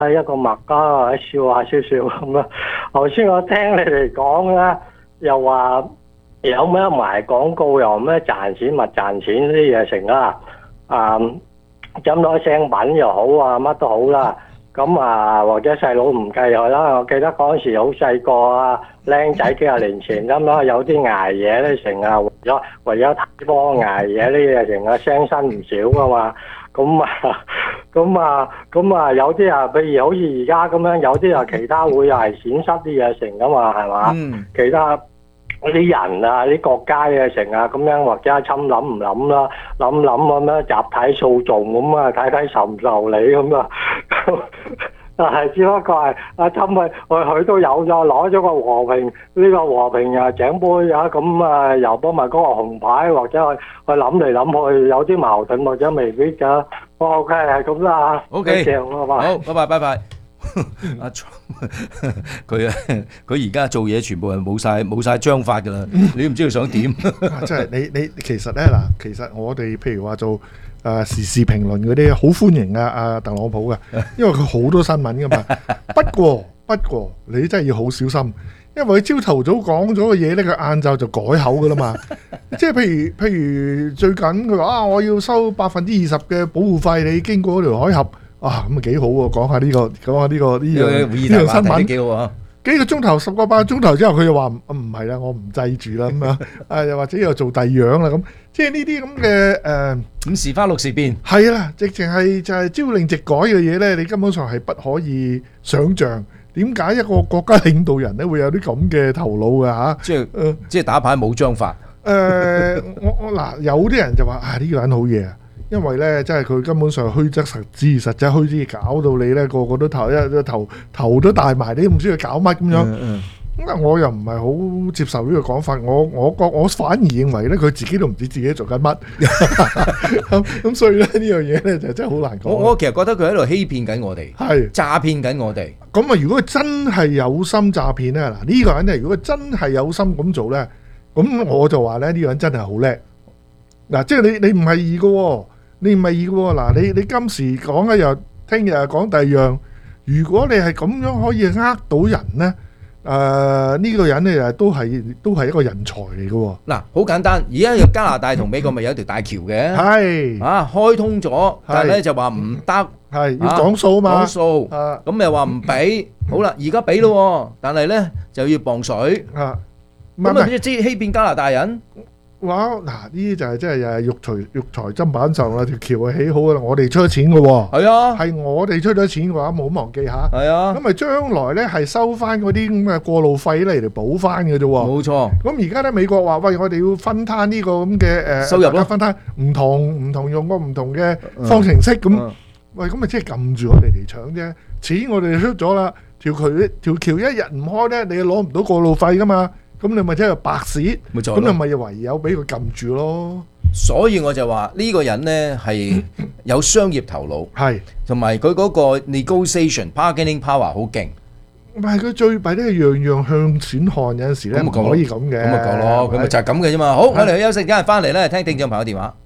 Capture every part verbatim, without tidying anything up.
一個麥家笑下少少咁啊。頭先我聽你哋講咧，又話有咩賣廣告，又咩賺錢咪賺錢呢啲嘢成啦。啊，飲多聲品又好啊，乜都好啦。咁啊，或者細佬唔計佢啦。我記得嗰陣時好細個啊，僆仔幾廿年前咁咯，有啲捱夜咧成啊，為咗為咗睇波捱夜呢嘢成啊，傷身唔少噶嘛。咁啊，咁啊，咁啊，有啲啊，譬如好似而家咁樣，有啲啊其他會又係閃失啲嘢成噶嘛，係嘛？ 嗯， 其他嗰啲人啊、啲國家嘅成啊咁樣，或者侵諗唔諗啦，諗諗咁樣集體訴訟咁啊，睇睇受唔受理咁啊。但係只不過係阿侵佢佢佢都有咗攞咗個和平呢、呢個和平啊獎杯啊，咁啊又幫埋嗰個紅牌，或者去去諗嚟諗去有啲矛盾或者未必㗎。O K 係咁啦。 O K 好， 好，拜拜拜拜。阿佢啊，佢而家做嘢全部係冇晒冇晒章法噶啦，你都唔知佢想點。 即係你你其實咧嗱，其實我哋譬如話做誒時事評論嗰啲，好歡迎啊阿特朗普嘅，因為佢好多新聞噶嘛。不過不過你真係要好小心，因為佢朝頭早講咗嘅嘢咧，佢晏晝就改口噶啦嘛。即係譬如譬如最近佢話啊，我要收百分之二十嘅保護費，你經過嗰條海峽。啊，咁啊幾好喎！講下呢個，講下呢個呢樣呢樣新聞幾好啊！幾個鐘頭，十個八個鐘頭之後，佢又話唔唔係啦，我唔制住啦咁樣，啊又或者又做第二樣啦咁，即係呢啲咁嘅誒， 五時花六時變， 係啦，直情係就係朝令夕改嘅嘢咧，你根本上係不可以想像點解一個國家領導人咧會有啲咁嘅頭腦嘅嚇？ 即係誒，即係打牌冇章法。 誒，我我嗱有啲人就話啊呢個人好嘢啊！因為咧，真係佢根本上虛則實之，實際虛之，搞到你咧個個都頭一頭頭都大埋，你都唔知佢搞乜咁樣。咁、嗯嗯、我又唔係好接受呢個講法，我我覺我反而認為咧，佢自己都唔知自己做緊乜。咁咁所以咧呢樣嘢咧就真係好難講。 我我其實覺得佢喺度欺騙緊我哋，係詐騙緊我哋。 咁啊，如果佢真係有心詐騙咧，嗱、這、呢個人咧，如果真係有心咁做咧，咁我就話咧呢、這個人真係好叻。嗱，即係你你唔係易嘅喎。你唔係易嘅喎，嗱你你今時講一樣，聽日又講第二樣。如果你係咁樣可以呃到人咧，誒、呃、呢、這個人咧都係都係一個人才嚟嘅喎。 嗱，好簡單，而家有加拿大同美國咪有一條大橋嘅， 係啊開通咗，但係咧就話唔得， 係要講數嘛， 講數，咁又話唔俾。好啦，而家俾咯，但係咧就要磅水， 啊咁啊即係欺騙加拿大人。 哇！嗱，呢啲就係真係又係肉財肉財砧板上啦，條橋係起好㗎啦，我哋出咗錢嘅喎。係啊，係我哋出咗錢嘅話，冇忘記下。係啊，咁咪將來咧係收翻嗰啲咁嘅過路費咧嚟補翻嘅啫喎。冇錯。咁而家咧美國話喂，我哋要分攤呢個咁嘅誒收入咯，分攤唔同唔同用個唔同嘅方程式咁。喂，咁咪即係撳住我哋嚟搶啫。錢我哋出咗啦，條橋條橋一日唔開咧，你又攞唔到過路費噶嘛。咁你咪真係白蝕，咁你咪唯有俾佢撳住咯。 所以我就話呢個人呢係有商業頭腦， 係同埋佢嗰個 negotiation bargaining power 好勁。 唔係佢最弊咧，樣樣向錢看，有陣時咧唔可以咁嘅。 咁咪講咯，咁咪就係咁嘅啫嘛。好，我哋去休息，今日翻嚟咧聽聽眾朋友電話。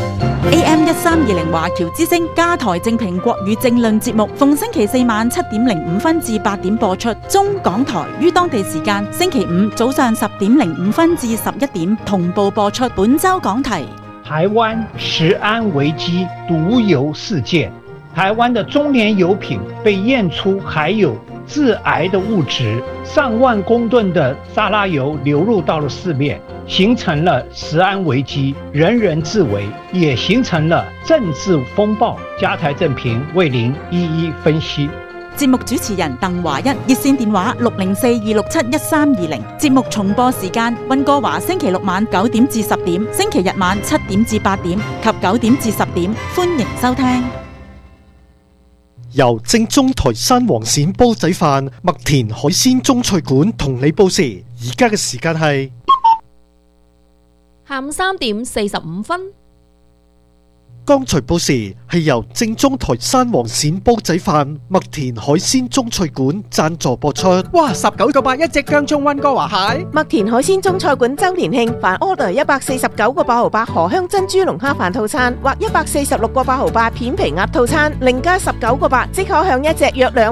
A M 一三二零華僑之聲加台正評國語政論節目，逢星期四晚七點零五分至八點播出。中港台於當地時間星期五早上十點零五分至十一點同步播出。本周講題： 台灣食安危機毒油事件。台灣的中聯油品被驗出含有致癌的物質，上萬公噸的沙拉油流入到了市面，形成了食安危機，人人自危，也形成了政治風暴。加台正評為您一一分析。 節目主持人鄧華一，熱線電話六零四二六七一三二零。節目重播時間：溫哥華星期六晚九點至十點，星期日晚七點至八點及九點至十點。歡迎收聽。 由正宗台山黃鱔煲仔飯、麥田海鮮中菜館同你報時，而家嘅時間係下午三點四十五分。 剛才報時係由正宗台山王鱔煲仔飯麥田海鮮中菜館贊助播出。 哇！十九個八一隻姜葱溫哥華蟹。 麥田海鮮中菜館周年慶，凡 order 一百四十九個八毫八荷香珍珠龍蝦飯套餐，或一百四十六個八毫八片皮鴨套餐，另加十九個八即可享一隻約兩